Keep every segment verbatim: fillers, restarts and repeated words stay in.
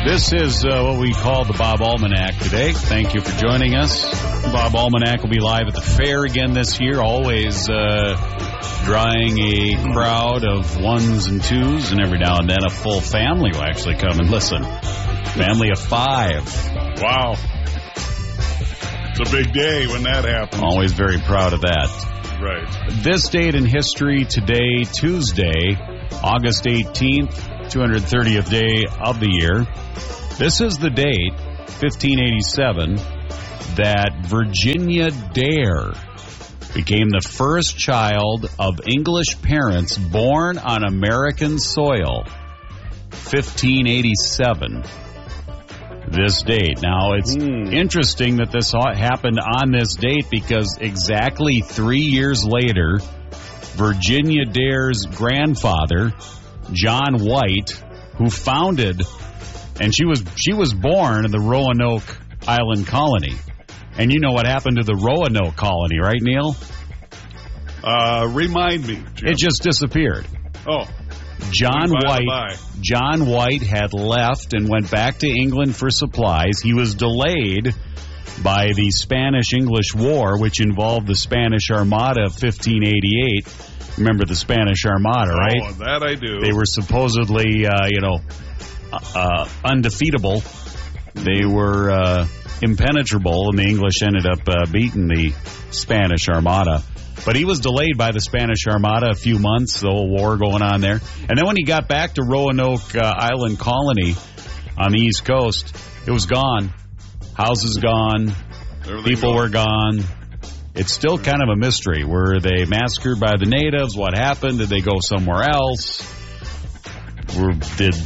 This is uh, what we call the Bob Almanac today. Thank you for joining us. Bob Almanac will be live at the fair again this year, always uh, drawing a crowd of ones and twos, and every now and then a full family will actually come and listen. Family of five. Wow. It's a big day when that happens. Always very proud of that. Right. This date in history today, Tuesday, August eighteenth, two hundred thirtieth day of the year. This is the date, fifteen eighty-seven, that Virginia Dare became the first child of English parents born on American soil. fifteen eighty-seven. This date. Now, it's mm. interesting that this happened on this date because exactly three years later, Virginia Dare's grandfather, John White, who founded, and she was she was born in the Roanoke Island Colony. And you know what happened to the Roanoke Colony, right, Neil? Uh, remind me, Jim. It just disappeared. Oh. John White, John White had left and went back to England for supplies. He was delayed by the Spanish-English War, which involved the Spanish Armada of fifteen eighty-eight. Remember the Spanish Armada, right? Oh, that I do. They were supposedly, uh, you know, uh, undefeatable. They were uh, impenetrable, and the English ended up uh, beating the Spanish Armada. But he was delayed by the Spanish Armada a few months, the whole war going on there. And then when he got back to Roanoke uh, Island Colony on the East Coast, it was gone. Houses gone. Everything People gone. were gone. It's still kind of a mystery. Were they massacred by the natives? What happened? Did they go somewhere else? Were, did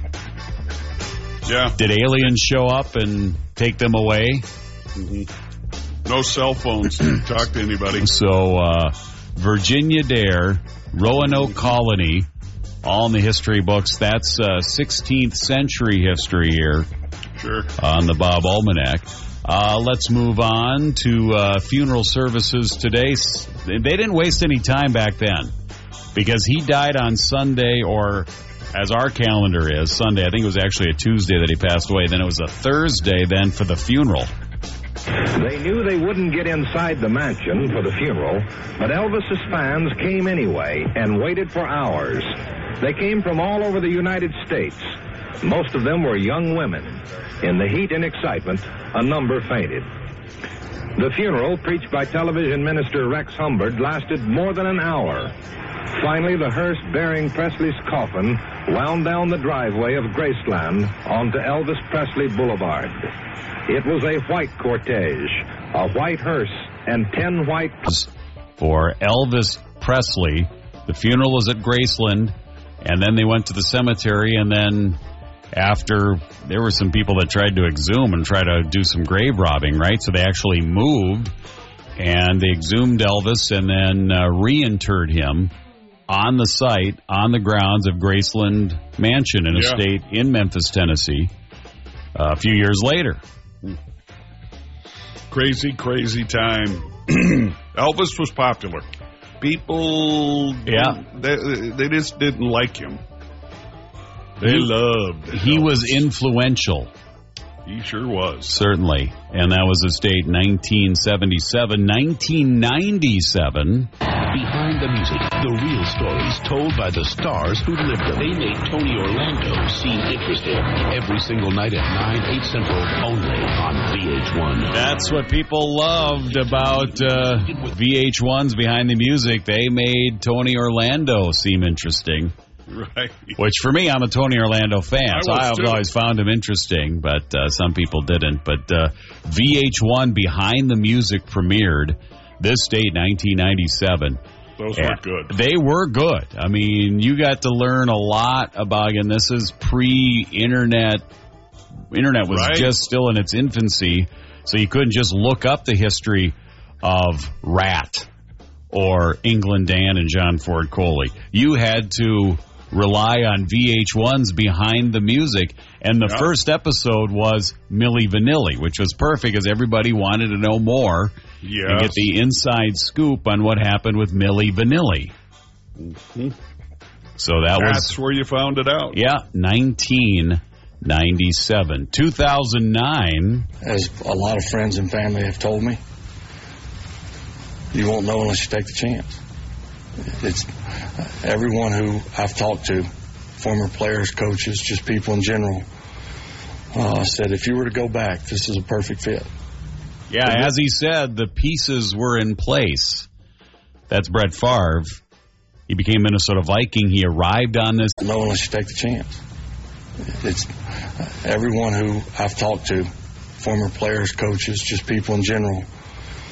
yeah. did aliens show up and take them away? Mm-hmm. No cell phones to talk to anybody. So, uh, Virginia Dare, Roanoke Colony, all in the history books. That's uh, sixteenth century history here. Sure. On the Bob Almanac. Uh, let's move on to uh, funeral services today. They didn't waste any time back then because he died on Sunday, or as our calendar is, Sunday. I think it was actually a Tuesday that he passed away. Then it was a Thursday then for the funeral. They knew they wouldn't get inside the mansion for the funeral, but Elvis's fans came anyway and waited for hours. They came from all over the United States. Most of them were young women. In the heat and excitement, a number fainted. The funeral, preached by television minister Rex Humbard, lasted more than an hour. Finally, the hearse bearing Presley's coffin wound down the driveway of Graceland onto Elvis Presley Boulevard. It was a white cortege, a white hearse, and ten white... For Elvis Presley, the funeral was at Graceland, and then they went to the cemetery, and then after, there were some people that tried to exhume and try to do some grave robbing, right? So they actually moved, and they exhumed Elvis and then uh, reinterred him on the site, on the grounds of Graceland Mansion, an yeah. estate in Memphis, Tennessee, uh, a few years later. Crazy, crazy time. Elvis was popular. People, yeah, they, they just didn't like him. They he, loved Elvis. He was influential. He sure was. Certainly. And that was his date, nineteen seventy-seven. nineteen ninety-seven. Behind the music, the real stories told by the stars who lived them. They made Tony Orlando seem interesting. Every single night at nine, eight Central, only on V H one. That's what people loved about uh, V H one's Behind the Music. They made Tony Orlando seem interesting. Right. Which, for me, I'm a Tony Orlando fan, I so I've too. always found him interesting, but uh, some people didn't. But uh, V H one Behind the Music premiered this date, nineteen ninety-seven. Those were good. They were good. I mean, you got to learn a lot about, and this is pre-internet. Internet was right. just still in its infancy, so you couldn't just look up the history of Rat or England Dan and John Ford Coley. You had to rely on V H one's Behind the Music, and the yep. first episode was Milli Vanilli, which was perfect because everybody wanted to know more yes. and get the inside scoop on what happened with Milli Vanilli. Mm-hmm. So that That's was... That's where you found it out. Yeah, nineteen ninety-seven. two thousand nine. As a lot of friends and family have told me, you won't know unless you take the chance. It's everyone who I've talked to, former players, coaches, just people in general, uh, said if you were to go back, this is a perfect fit. Yeah, as he said, the pieces were in place. That's Brett Favre. He became Minnesota Viking. He arrived on this. No, unless you take the chance. It's everyone who I've talked to, former players, coaches, just people in general,